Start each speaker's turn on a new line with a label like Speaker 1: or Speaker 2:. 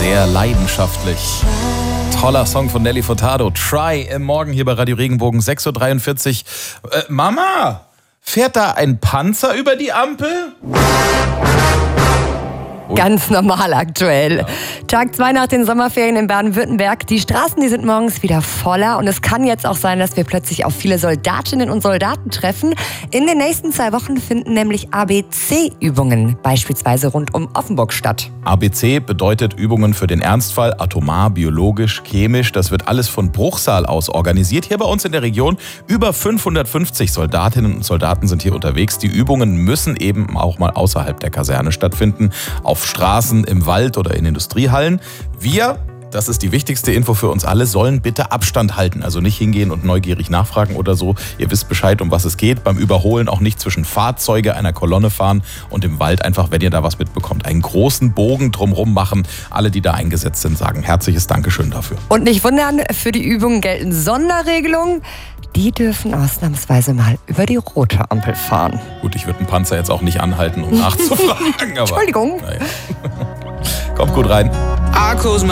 Speaker 1: sehr leidenschaftlich. Toller Song von Nelly Furtado. Try im Morgen hier bei Radio Regenbogen, 6.43 Uhr. Mama, fährt da ein Panzer über die Ampel?
Speaker 2: Ganz normal aktuell. Ja. Tag 2 nach den Sommerferien in Baden-Württemberg. Die Straßen, die sind morgens wieder voller und es kann jetzt auch sein, dass wir plötzlich auf viele Soldatinnen und Soldaten treffen. In den nächsten 2 Wochen finden nämlich ABC-Übungen beispielsweise rund um Offenburg statt.
Speaker 1: ABC bedeutet Übungen für den Ernstfall, atomar, biologisch, chemisch. Das wird alles von Bruchsal aus organisiert. Hier bei uns in der Region über 550 Soldatinnen und Soldaten sind hier unterwegs. Die Übungen müssen eben auch mal außerhalb der Kaserne stattfinden. Auf Straßen, im Wald oder in Industriehallen. Wir, das ist die wichtigste Info für uns alle, sollen bitte Abstand halten. Also nicht hingehen und neugierig nachfragen oder so. Ihr wisst Bescheid, um was es geht. Beim Überholen auch nicht zwischen Fahrzeuge einer Kolonne fahren und im Wald einfach, wenn ihr da was mitbekommt, einen großen Bogen drumherum machen. Alle, die da eingesetzt sind, sagen herzliches Dankeschön dafür.
Speaker 2: Und nicht wundern, für die Übungen gelten Sonderregelungen. Die dürfen ausnahmsweise mal über die rote Ampel fahren.
Speaker 1: Gut, ich würde einen Panzer jetzt auch nicht anhalten, um nachzufragen. Aber,
Speaker 2: Entschuldigung.
Speaker 1: Naja. Kommt gut rein.